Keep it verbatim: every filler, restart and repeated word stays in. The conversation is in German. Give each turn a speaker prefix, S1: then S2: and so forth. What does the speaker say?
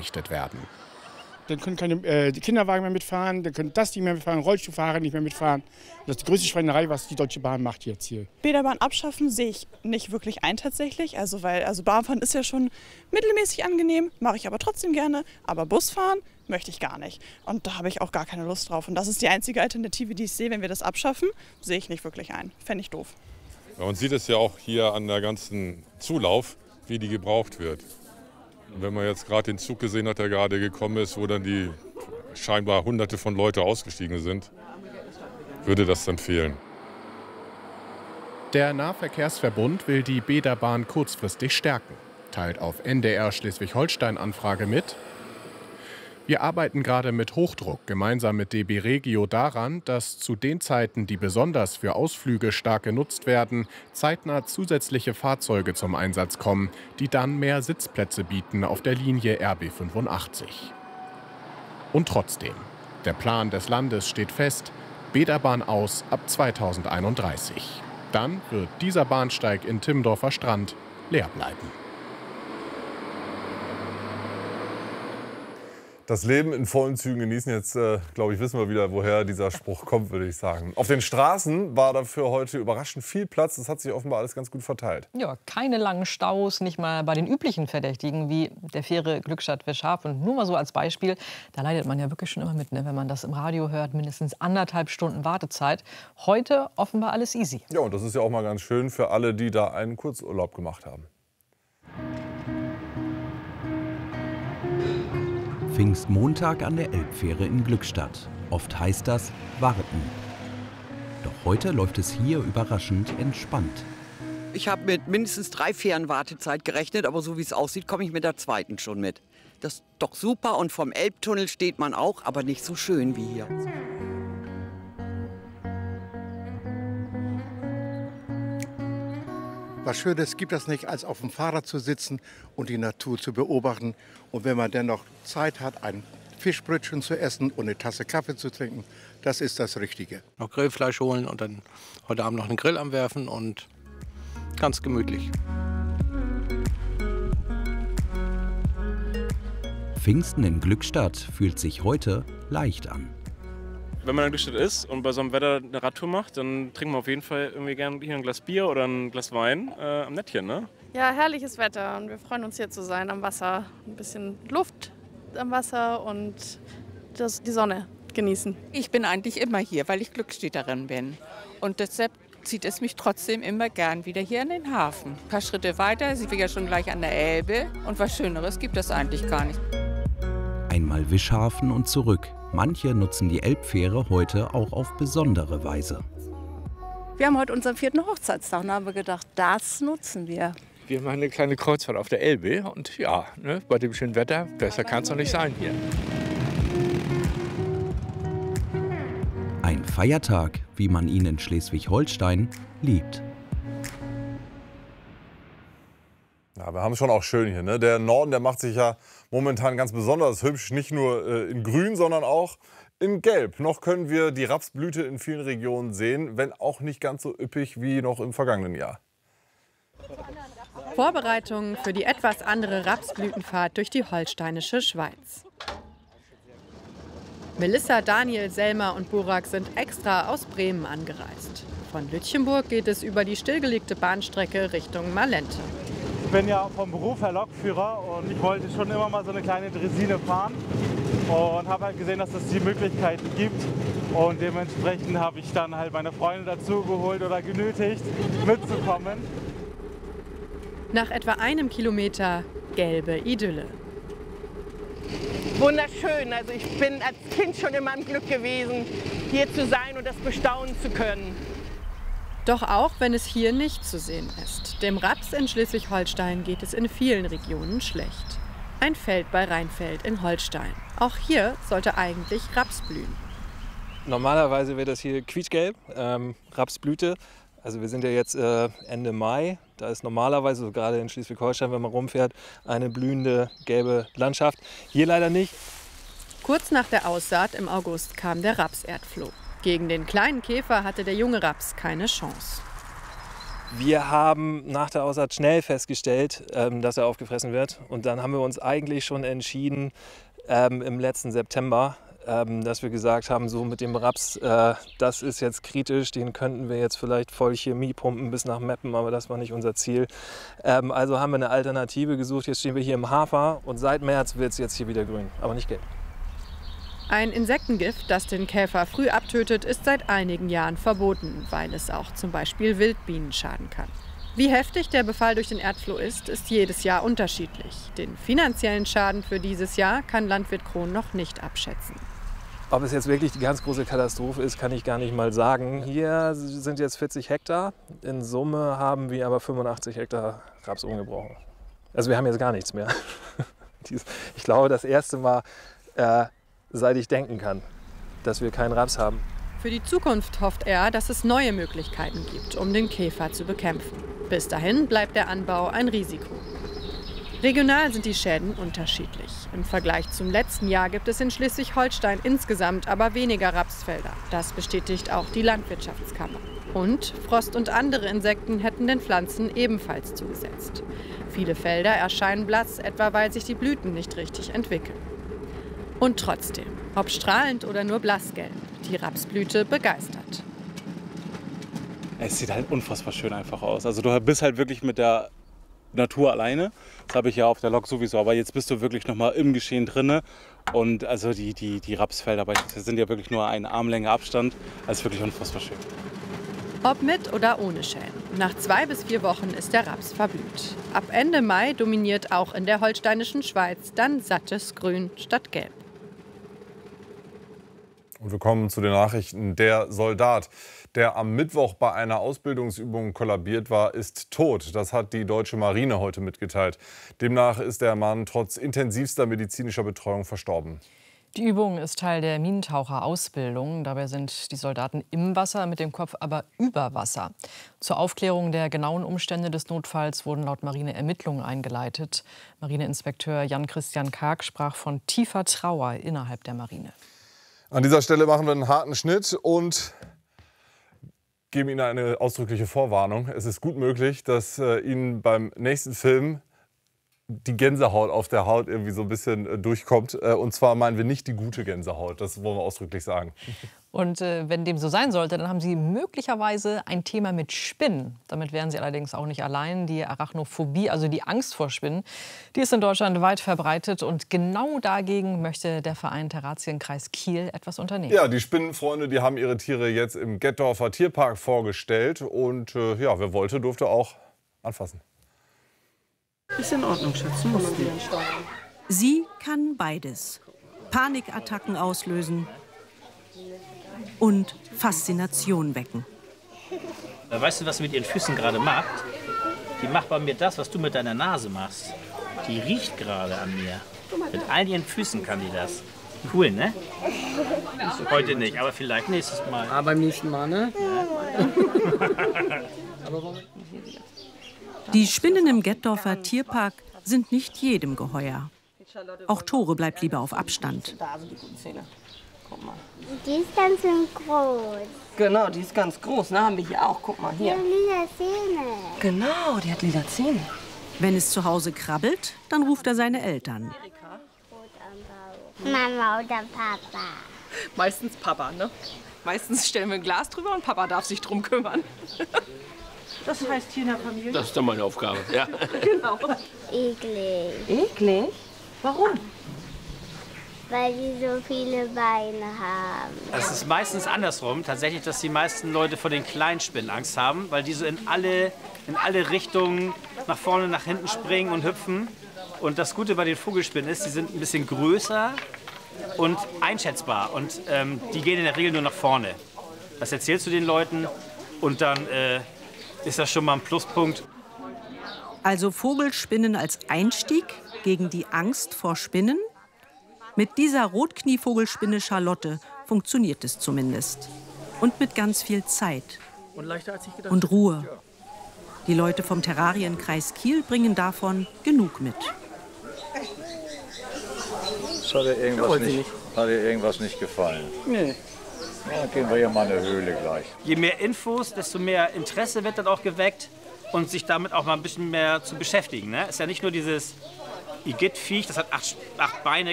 S1: errichtet werden.
S2: Dann können keine äh, die Kinderwagen mehr mitfahren, dann können das nicht mehr mitfahren, Rollstuhlfahrer nicht mehr mitfahren. Das ist die größte Schweinerei, was die Deutsche Bahn macht jetzt hier.
S3: Bäderbahn abschaffen sehe ich nicht wirklich ein tatsächlich. Also, weil, also Bahnfahren ist ja schon mittelmäßig angenehm, mache ich aber trotzdem gerne. Aber Busfahren möchte ich gar nicht. Und da habe ich auch gar keine Lust drauf. Und das ist die einzige Alternative, die ich sehe, wenn wir das abschaffen, sehe ich nicht wirklich ein. Fände ich doof.
S4: Ja, man sieht es ja auch hier an der ganzen Zulauf, wie die gebraucht wird. Wenn man jetzt gerade den Zug gesehen hat, der gerade gekommen ist, wo dann die scheinbar Hunderte von Leuten ausgestiegen sind, würde das dann fehlen.
S1: Der Nahverkehrsverbund will die Bäderbahn kurzfristig stärken, teilt auf N D R Schleswig-Holstein-Anfrage mit: Wir arbeiten gerade mit Hochdruck gemeinsam mit D B Regio daran, dass zu den Zeiten, die besonders für Ausflüge stark genutzt werden, zeitnah zusätzliche Fahrzeuge zum Einsatz kommen, die dann mehr Sitzplätze bieten auf der Linie R B fünfundachtzig. Und trotzdem, der Plan des Landes steht fest: Bäderbahn aus ab zweitausendeinunddreißig. Dann wird dieser Bahnsteig in Timmendorfer Strand leer bleiben.
S5: Das Leben in vollen Zügen genießen. Jetzt, äh, glaube ich, wissen wir wieder, woher dieser Spruch kommt, würde ich sagen. Auf den Straßen war dafür heute überraschend viel Platz. Das hat sich offenbar alles ganz gut verteilt.
S6: Ja, keine langen Staus, nicht mal bei den üblichen Verdächtigen wie der Fähre Glückstadt-Weschhafen. Und nur mal so als Beispiel, da leidet man ja wirklich schon immer mit, ne? Wenn man das im Radio hört, mindestens anderthalb Stunden Wartezeit. Heute offenbar alles easy.
S5: Ja, und das ist ja auch mal ganz schön für alle, die da einen Kurzurlaub gemacht haben.
S7: Pfingstmontag an der Elbfähre in Glückstadt. Oft heißt das warten. Doch heute läuft es hier überraschend entspannt.
S8: Ich habe mit mindestens drei Fähren Wartezeit gerechnet, aber so wie es aussieht, komme ich mit der zweiten schon mit. Das ist doch super und vom Elbtunnel steht man auch, aber nicht so schön wie hier.
S9: Was Schönes gibt es nicht, als auf dem Fahrrad zu sitzen und die Natur zu beobachten. Und wenn man dann noch Zeit hat, ein Fischbrötchen zu essen und eine Tasse Kaffee zu trinken, das ist das Richtige.
S10: Noch Grillfleisch holen und dann heute Abend noch einen Grill anwerfen und ganz gemütlich.
S7: Pfingsten in Glückstadt fühlt sich heute leicht an.
S11: Wenn man in Glückstadt ist und bei so einem Wetter eine Radtour macht, dann trinken wir auf jeden Fall irgendwie gerne hier ein Glas Bier oder ein Glas Wein äh, am Nettchen, ne?
S12: Ja, herrliches Wetter und wir freuen uns hier zu sein am Wasser. Ein bisschen Luft am Wasser und das, die Sonne genießen.
S13: Ich bin eigentlich immer hier, weil ich Glückstädterin bin. Und deshalb zieht es mich trotzdem immer gern wieder hier in den Hafen. Ein paar Schritte weiter sind wir ja schon gleich an der Elbe und was Schöneres gibt es eigentlich gar nicht.
S7: Einmal Wischhafen und zurück. Manche nutzen die Elbfähre heute auch auf besondere Weise.
S14: Wir haben heute unseren vierten Hochzeitstag und haben wir gedacht, das nutzen wir.
S15: Wir machen eine kleine Kreuzfahrt auf der Elbe und ja, ne, bei dem schönen Wetter, besser kann es doch nicht sein hier.
S7: Ein Feiertag, wie man ihn in Schleswig-Holstein liebt.
S5: Ja, wir haben es schon auch schön hier, ne? Der Norden, der macht sich ja momentan ganz besonders hübsch. Nicht nur äh, in Grün, sondern auch in Gelb. Noch können wir die Rapsblüte in vielen Regionen sehen, wenn auch nicht ganz so üppig wie noch im vergangenen Jahr.
S16: Vorbereitungen für die etwas andere Rapsblütenfahrt durch die holsteinische Schweiz. Melissa, Daniel, Selma und Burak sind extra aus Bremen angereist. Von Lütchenburg geht es über die stillgelegte Bahnstrecke Richtung Malente.
S17: Ich bin ja vom Beruf Herr Lokführer und ich wollte schon immer mal so eine kleine Draisine fahren und habe halt gesehen, dass es die Möglichkeiten gibt und dementsprechend habe ich dann halt meine Freunde dazu geholt oder genötigt mitzukommen.
S16: Nach etwa einem Kilometer gelbe Idylle.
S18: Wunderschön, also ich bin als Kind schon immer im Glück gewesen, hier zu sein und das bestaunen zu können.
S16: Doch auch wenn es hier nicht zu sehen ist. Dem Raps in Schleswig-Holstein geht es in vielen Regionen schlecht. Ein Feld bei Rheinfeld in Holstein. Auch hier sollte eigentlich Raps blühen.
S19: Normalerweise wäre das hier quietschgelb, ähm, Rapsblüte. Also wir sind ja jetzt äh, Ende Mai. Da ist normalerweise, so gerade in Schleswig-Holstein, wenn man rumfährt, eine blühende gelbe Landschaft. Hier leider nicht.
S16: Kurz nach der Aussaat im August kam der Rapserdfloh. Gegen den kleinen Käfer hatte der junge Raps keine Chance.
S19: Wir haben nach der Aussaat schnell festgestellt, ähm, dass er aufgefressen wird. Und dann haben wir uns eigentlich schon entschieden, ähm, im letzten September, ähm, dass wir gesagt haben, so mit dem Raps, äh, das ist jetzt kritisch, den könnten wir jetzt vielleicht voll Chemie pumpen bis nach Meppen, aber das war nicht unser Ziel. Ähm, also haben wir eine Alternative gesucht. Jetzt stehen wir hier im Hafer und seit März wird es jetzt hier wieder grün, aber nicht gelb.
S16: Ein Insektengift, das den Käfer früh abtötet, ist seit einigen Jahren verboten, weil es auch zum Beispiel Wildbienen schaden kann. Wie heftig der Befall durch den Erdfloh ist, ist jedes Jahr unterschiedlich. Den finanziellen Schaden für dieses Jahr kann Landwirt Krohn noch nicht abschätzen.
S19: Ob es jetzt wirklich die ganz große Katastrophe ist, kann ich gar nicht mal sagen. Hier sind jetzt vierzig Hektar. In Summe haben wir aber fünfundachtzig Hektar Raps umgebrochen. Also wir haben jetzt gar nichts mehr. Ich glaube, das erste Mal, äh, seit ich denken kann, dass wir keinen Raps haben.
S16: Für die Zukunft hofft er, dass es neue Möglichkeiten gibt, um den Käfer zu bekämpfen. Bis dahin bleibt der Anbau ein Risiko. Regional sind die Schäden unterschiedlich. Im Vergleich zum letzten Jahr gibt es in Schleswig-Holstein insgesamt aber weniger Rapsfelder. Das bestätigt auch die Landwirtschaftskammer. Und Frost und andere Insekten hätten den Pflanzen ebenfalls zugesetzt. Viele Felder erscheinen blass, etwa weil sich die Blüten nicht richtig entwickeln. Und trotzdem, ob strahlend oder nur blassgelb, die Rapsblüte begeistert.
S17: Es sieht halt unfassbar schön einfach aus. Also du bist halt wirklich mit der Natur alleine. Das habe ich ja auf der Lok sowieso. Aber jetzt bist du wirklich noch mal im Geschehen drinne. Und also die, die, die Rapsfelder beispielsweise sind ja wirklich nur eine Armlänge Abstand. Also wirklich unfassbar schön.
S16: Ob mit oder ohne Schäden. Nach zwei bis vier Wochen ist der Raps verblüht. Ab Ende Mai dominiert auch in der holsteinischen Schweiz dann sattes Grün statt Gelb.
S5: Und wir kommen zu den Nachrichten. Der Soldat, der am Mittwoch bei einer Ausbildungsübung kollabiert war, ist tot. Das hat die deutsche Marine heute mitgeteilt. Demnach ist der Mann trotz intensivster medizinischer Betreuung verstorben.
S6: Die Übung ist Teil der Minentaucher-Ausbildung. Dabei sind die Soldaten im Wasser, mit dem Kopf aber über Wasser. Zur Aufklärung der genauen Umstände des Notfalls wurden laut Marine Ermittlungen eingeleitet. Marineinspekteur Jan-Christian Karg sprach von tiefer Trauer innerhalb der Marine.
S5: An dieser Stelle machen wir einen harten Schnitt und geben Ihnen eine ausdrückliche Vorwarnung. Es ist gut möglich, dass äh, Ihnen beim nächsten Film die Gänsehaut auf der Haut irgendwie so ein bisschen äh, durchkommt. Äh, und zwar meinen wir nicht die gute Gänsehaut, das wollen wir ausdrücklich sagen.
S6: Und äh, wenn dem so sein sollte, dann haben Sie möglicherweise ein Thema mit Spinnen. Damit wären Sie allerdings auch nicht allein. Die Arachnophobie, also die Angst vor Spinnen, die ist in Deutschland weit verbreitet. Und genau dagegen möchte der Verein Terratienkreis Kiel etwas unternehmen.
S5: Ja, die Spinnenfreunde, die haben ihre Tiere jetzt im Gettorfer Tierpark vorgestellt. Und äh, ja, wer wollte, durfte auch anfassen.
S20: Ist in Ordnung, Schatz, du musst nicht. Sie kann beides. Panikattacken auslösen und Faszination wecken.
S21: Weißt du, was sie mit ihren Füßen gerade macht? Die macht bei mir das, was du mit deiner Nase machst. Die riecht gerade an mir. Mit all ihren Füßen kann die das. Cool, ne? Heute nicht, aber vielleicht nächstes Mal.
S22: Aber beim nächsten Mal, ne?
S20: Die Spinnen im Gettorfer Tierpark sind nicht jedem geheuer. Auch Tore bleibt lieber auf Abstand.
S23: Die ist ganz schön groß.
S22: Genau, die ist ganz groß. Ne? Haben wir hier auch. Guck mal
S23: Die
S22: hier.
S23: hat lila Zähne.
S22: Genau, die hat lila Zähne.
S20: Wenn es zu Hause krabbelt, dann ruft er seine Eltern.
S23: Mama oder Papa.
S24: Meistens Papa, ne? Meistens stellen wir ein Glas drüber und Papa darf sich drum kümmern.
S22: Das heißt hier in der Familie?
S15: Das ist dann meine Aufgabe, ja.
S24: Genau.
S23: Eklig.
S22: Eklig? Warum?
S23: Weil die so viele Beine haben.
S21: Es ist meistens andersrum, tatsächlich, dass die meisten Leute vor den kleinen Spinnen Angst haben, weil die so in alle, in alle Richtungen nach vorne, nach hinten springen und hüpfen. Und das Gute bei den Vogelspinnen ist, die sind ein bisschen größer und einschätzbar. Und ähm, die gehen in der Regel nur nach vorne. Das erzählst du den Leuten und dann äh, ist das schon mal ein Pluspunkt.
S20: Also Vogelspinnen als Einstieg gegen die Angst vor Spinnen? Mit dieser Rotknievogelspinne Charlotte funktioniert es zumindest. Und mit ganz viel Zeit
S22: Und leichter als ich gedacht
S20: und Ruhe. Die Leute vom Terrarienkreis Kiel bringen davon genug mit.
S25: Hat dir irgendwas,
S22: Ja,
S25: nicht,
S22: nicht.
S25: hat dir irgendwas nicht gefallen?
S22: Nee.
S25: Ja, dann gehen wir hier mal in eine Höhle gleich.
S21: Je mehr Infos, desto mehr Interesse wird dann auch geweckt. und sich damit auch mal ein bisschen mehr zu beschäftigen. Ne? Ist ja nicht nur dieses Igitt-Viech, das hat acht, acht Beine,